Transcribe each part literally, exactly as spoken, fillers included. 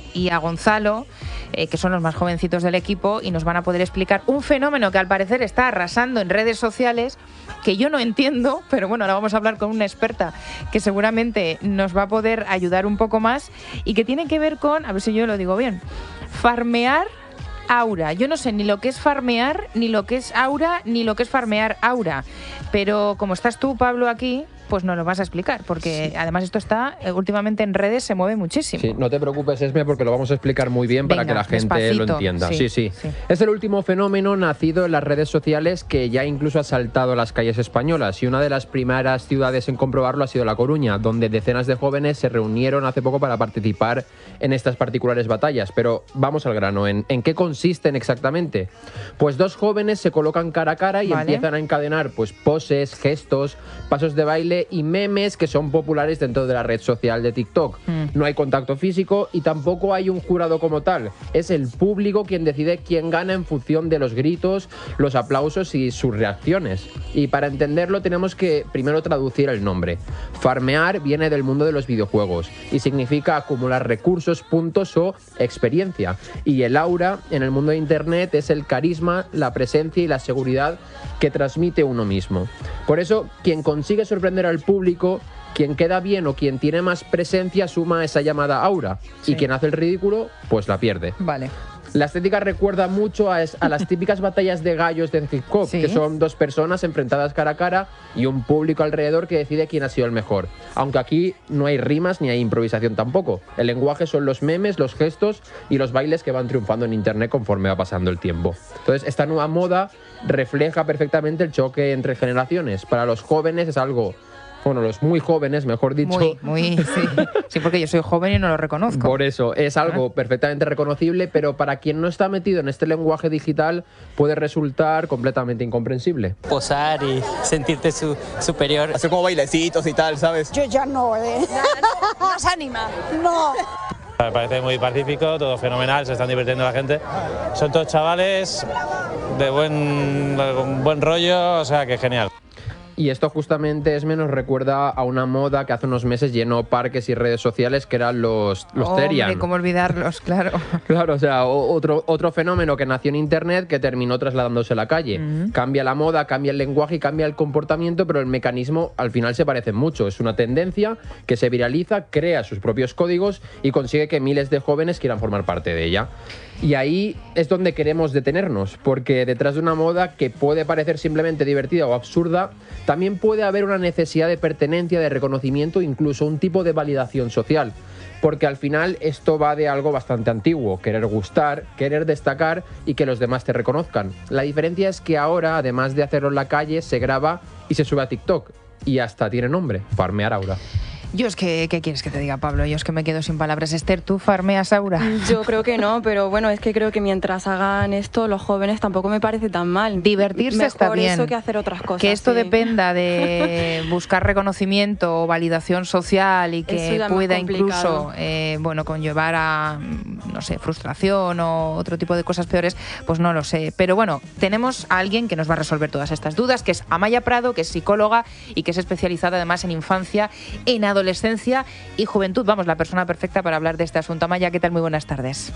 Álvaro y a Gonzalo, eh, que son los más jovencitos del equipo, y nos van a poder explicar un fenómeno que al parecer está arrasando en redes sociales, que yo no entiendo, pero bueno, ahora vamos a hablar con una experta que seguramente nos va a poder ayudar un poco más, y que tiene que ver con, a ver si yo lo digo bien, farmear aura. Yo no sé ni lo que es farmear, ni lo que es aura, ni lo que es farmear aura, pero como estás tú, Pablo, aquí, pues nos lo vas a explicar, porque sí. Además esto está eh, últimamente en redes, se mueve muchísimo. Sí, no te preocupes, Esme, porque lo vamos a explicar muy bien. Venga, para que la gente despacito. Lo entienda. Sí, sí, sí, sí. Es el último fenómeno nacido en las redes sociales que ya incluso ha saltado a las calles españolas, y una de las primeras ciudades en comprobarlo ha sido La Coruña, donde decenas de jóvenes se reunieron hace poco para participar en estas particulares batallas. Pero vamos al grano, ¿en, en qué consisten exactamente? Pues dos jóvenes se colocan cara a cara y vale. empiezan a encadenar pues poses, gestos, pasos de baile y memes que son populares dentro de la red social de TikTok. Mm. No hay contacto físico y tampoco hay un jurado como tal. Es el público quien decide quién gana en función de los gritos, los aplausos y sus reacciones. Y para entenderlo tenemos que primero traducir el nombre. Farmear viene del mundo de los videojuegos y significa acumular recursos, puntos o experiencia. Y el aura en el mundo de Internet es el carisma, la presencia y la seguridad que transmite uno mismo. Por eso, quien consigue sorprender al público, quien queda bien o quien tiene más presencia suma esa llamada aura. Sí. Y quien hace el ridículo, pues la pierde. Vale. La estética recuerda mucho a, a las típicas batallas de gallos de hip hop, ¿sí? Que son dos personas enfrentadas cara a cara y un público alrededor que decide quién ha sido el mejor. Aunque aquí no hay rimas ni hay improvisación tampoco. El lenguaje son los memes, los gestos y los bailes que van triunfando en internet conforme va pasando el tiempo. Entonces, esta nueva moda refleja perfectamente el choque entre generaciones. Para los jóvenes es algo... Bueno, los muy jóvenes, mejor dicho. Muy, muy, sí. Sí, porque yo soy joven y no lo reconozco. Por eso, es algo ¿Eh? perfectamente reconocible, pero para quien no está metido en este lenguaje digital puede resultar completamente incomprensible. Posar y sentirte su, superior. Hacer como bailecitos y tal, ¿sabes? Yo ya no, ¿eh? No, no, no se anima. No. Me parece muy pacífico, todo fenomenal, se están divirtiendo la gente. Son todos chavales de buen, de buen rollo, o sea que genial. Y esto justamente, Esme, nos recuerda a una moda que hace unos meses llenó parques y redes sociales, que eran los, los Hombre, Terian. ¿Cómo olvidarlos? Claro. Claro, o sea, otro, otro fenómeno que nació en Internet que terminó trasladándose a la calle. Mm. Cambia la moda, cambia el lenguaje y cambia el comportamiento, pero el mecanismo al final se parece mucho. Es una tendencia que se viraliza, crea sus propios códigos y consigue que miles de jóvenes quieran formar parte de ella. Y ahí es donde queremos detenernos, porque detrás de una moda que puede parecer simplemente divertida o absurda, también puede haber una necesidad de pertenencia, de reconocimiento, incluso un tipo de validación social. Porque al final esto va de algo bastante antiguo, querer gustar, querer destacar y que los demás te reconozcan. La diferencia es que ahora, además de hacerlo en la calle, se graba y se sube a TikTok. Y hasta tiene nombre, farmear aura. Yo es que, ¿qué quieres que te diga, Pablo? Yo es que me quedo sin palabras. Esther, ¿tú farmeas aura? Yo creo que no, pero bueno, es que creo que mientras hagan esto los jóvenes tampoco me parece tan mal. Divertirse Mejor está bien. Eso que hacer otras cosas. Que esto sí. dependa de buscar reconocimiento o validación social y que pueda incluso eh, bueno, conllevar a, no sé, frustración o otro tipo de cosas peores, pues no lo sé. Pero bueno, tenemos a alguien que nos va a resolver todas estas dudas, que es Amaya Prado, que es psicóloga y que es especializada además en infancia, en adolescencia adolescencia y juventud. Vamos, la persona perfecta para hablar de este asunto. Amaya, ¿qué tal? Muy buenas tardes.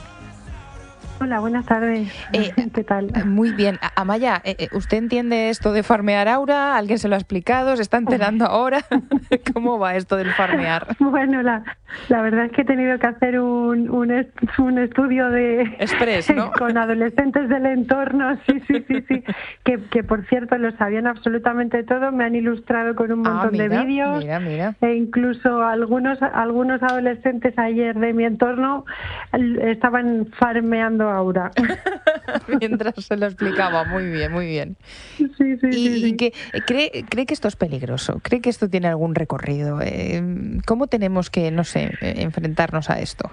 Hola, buenas tardes. Eh, ¿Qué tal? Muy bien. Amaya, eh, ¿usted entiende esto de farmear aura? ¿Alguien se lo ha explicado? ¿Se está enterando ahora? ¿Cómo va esto del farmear? Bueno, la, la verdad es que he tenido que hacer un, un, est un estudio de Express, ¿no? con adolescentes del entorno, sí, sí, sí, sí, que, que por cierto lo sabían absolutamente todo, me han ilustrado con un montón ah, mira, de vídeos, mira, mira. E incluso algunos, algunos adolescentes ayer de mi entorno estaban farmeando aura. Mientras se lo explicaba, muy bien, muy bien. Sí, sí, ¿Y, sí, sí. y que, cree, cree que esto es peligroso? ¿Cree que esto tiene algún recorrido? Eh, ¿Cómo tenemos que, no sé, enfrentarnos a esto?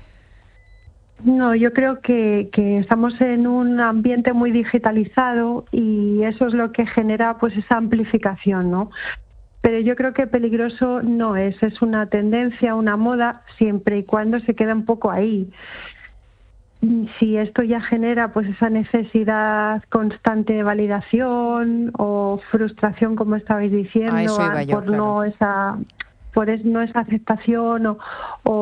No, yo creo que, que estamos en un ambiente muy digitalizado y eso es lo que genera pues esa amplificación, ¿no? Pero yo creo que peligroso no es, es una tendencia, una moda, siempre y cuando se queda un poco ahí. Si esto ya genera pues esa necesidad constante de validación o frustración, como estabais diciendo, yo, por claro. no esa por es, no esa aceptación o, o